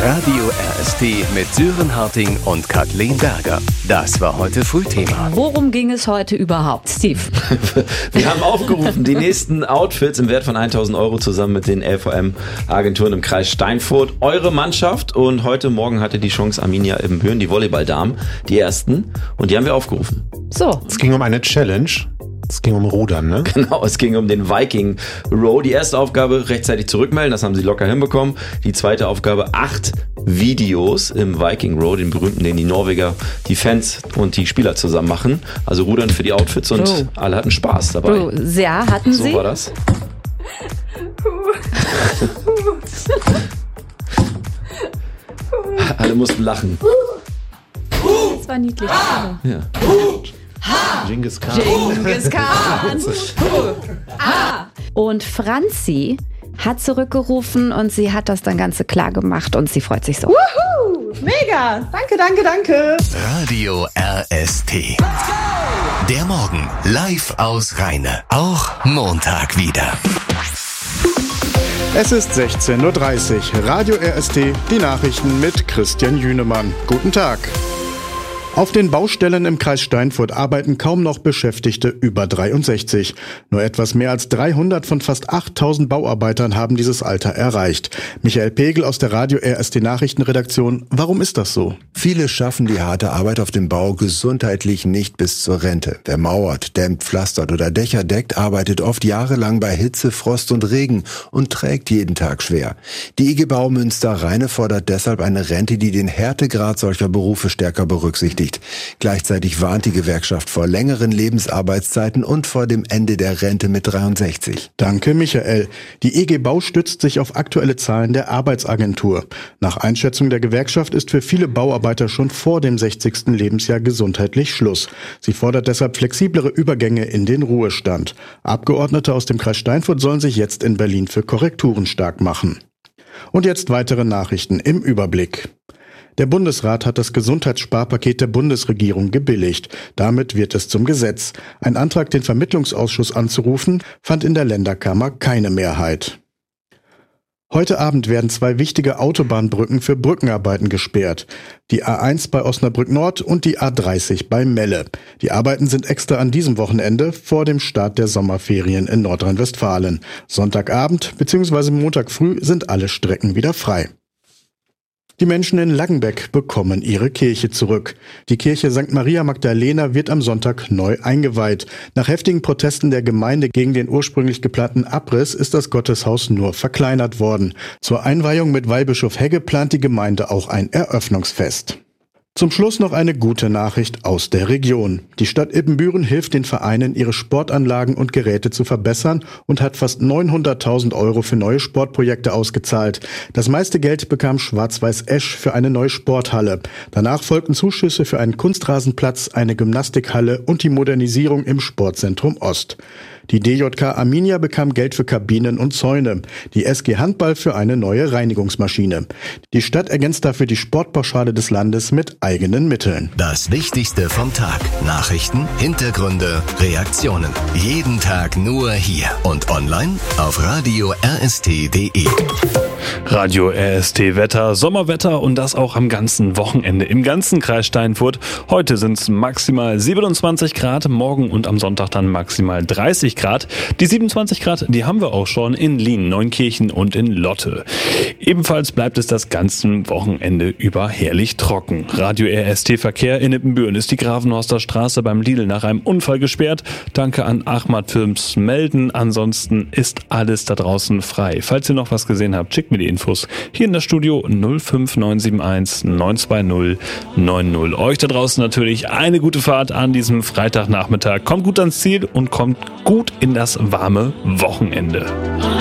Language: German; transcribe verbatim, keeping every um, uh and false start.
Radio R S T mit Sören Harting und Kathleen Berger. Das war heute Frühthema. Worum ging es heute überhaupt, Steve? Wir haben aufgerufen, die nächsten Outfits im Wert von tausend Euro zusammen mit den L V M-Agenturen im Kreis Steinfurt. Eure Mannschaft, und heute Morgen hatte die Chance Arminia Ibbenbüren, die Volleyballdamen, die ersten, und die haben wir aufgerufen. So. Es ging um eine Challenge. Es ging um Rudern, ne? Genau, es ging um den Viking Row. Die erste Aufgabe, rechtzeitig zurückmelden, das haben sie locker hinbekommen. Die zweite Aufgabe, acht Videos im Viking Row, den berühmten, den die Norweger, die Fans und die Spieler zusammen machen. Also Rudern für die Outfits, und oh. alle hatten Spaß dabei. Oh, ja, hatten so sie? So war das. Alle mussten lachen. Das war niedlich. Ja. Genghis Khan. Genghis Khan. ah. Und Franzi hat zurückgerufen und sie hat das dann Ganze klar gemacht und sie freut sich so. Wuhu! Mega! Danke, danke, danke! Radio R S T. Der Morgen live aus Rheine. Auch Montag wieder. Es ist sechzehn Uhr dreißig. Radio R S T, die Nachrichten mit Christian Jünemann. Guten Tag. Auf den Baustellen im Kreis Steinfurt arbeiten kaum noch Beschäftigte über dreiundsechzig. Nur etwas mehr als dreihundert von fast achttausend Bauarbeitern haben dieses Alter erreicht. Michael Pegel aus der Radio R S T Nachrichtenredaktion. Warum ist das so? Viele schaffen die harte Arbeit auf dem Bau gesundheitlich nicht bis zur Rente. Wer mauert, dämmt, pflastert oder Dächer deckt, arbeitet oft jahrelang bei Hitze, Frost und Regen und trägt jeden Tag schwer. Die I G Bau Münster-Rheine fordert deshalb eine Rente, die den Härtegrad solcher Berufe stärker berücksichtigt. Gleichzeitig warnt die Gewerkschaft vor längeren Lebensarbeitszeiten und vor dem Ende der Rente mit dreiundsechzig. Danke, Michael. Die I G Bau stützt sich auf aktuelle Zahlen der Arbeitsagentur. Nach Einschätzung der Gewerkschaft ist für viele Bauarbeiter schon vor dem sechzigsten Lebensjahr gesundheitlich Schluss. Sie fordert deshalb flexiblere Übergänge in den Ruhestand. Abgeordnete aus dem Kreis Steinfurt sollen sich jetzt in Berlin für Korrekturen stark machen. Und jetzt weitere Nachrichten im Überblick. Der Bundesrat hat das Gesundheitssparpaket der Bundesregierung gebilligt. Damit wird es zum Gesetz. Ein Antrag, den Vermittlungsausschuss anzurufen, fand in der Länderkammer keine Mehrheit. Heute Abend werden zwei wichtige Autobahnbrücken für Brückenarbeiten gesperrt. Die A eins bei Osnabrück Nord und die A dreißig bei Melle. Die Arbeiten sind extra an diesem Wochenende vor dem Start der Sommerferien in Nordrhein-Westfalen. Sonntagabend bzw. Montag früh sind alle Strecken wieder frei. Die Menschen in Langenbeck bekommen ihre Kirche zurück. Die Kirche Sankt Maria Magdalena wird am Sonntag neu eingeweiht. Nach heftigen Protesten der Gemeinde gegen den ursprünglich geplanten Abriss ist das Gotteshaus nur verkleinert worden. Zur Einweihung mit Weihbischof Hegge plant die Gemeinde auch ein Eröffnungsfest. Zum Schluss noch eine gute Nachricht aus der Region. Die Stadt Ibbenbüren hilft den Vereinen, ihre Sportanlagen und Geräte zu verbessern und hat fast neunhunderttausend Euro für neue Sportprojekte ausgezahlt. Das meiste Geld bekam Schwarz-Weiß Esch für eine neue Sporthalle. Danach folgten Zuschüsse für einen Kunstrasenplatz, eine Gymnastikhalle und die Modernisierung im Sportzentrum Ost. Die D J K Arminia bekam Geld für Kabinen und Zäune, die S G Handball für eine neue Reinigungsmaschine. Die Stadt ergänzt dafür die Sportpauschale des Landes mit eigenen Mitteln. Das Wichtigste vom Tag. Nachrichten, Hintergründe, Reaktionen. Jeden Tag nur hier und online auf radio r s t punkt d e. Radio R S T Wetter, Sommerwetter, und das auch am ganzen Wochenende im ganzen Kreis Steinfurt. Heute sind es maximal siebenundzwanzig Grad, morgen und am Sonntag dann maximal dreißig Grad. Die siebenundzwanzig Grad, die haben wir auch schon in Lien, Neunkirchen und in Lotte. Ebenfalls bleibt es das ganze Wochenende über herrlich trocken. Radio R S T Verkehr in Ibbenbüren ist die Grafenhorster Straße beim Lidl nach einem Unfall gesperrt. Danke an Ahmad Films melden. Ansonsten ist alles da draußen frei. Falls ihr noch was gesehen habt, schickt mir die Infos hier in das Studio null fünf neun sieben eins neun zwei null neun null. Euch da draußen natürlich eine gute Fahrt an diesem Freitagnachmittag. Kommt gut ans Ziel und kommt gut in das warme Wochenende.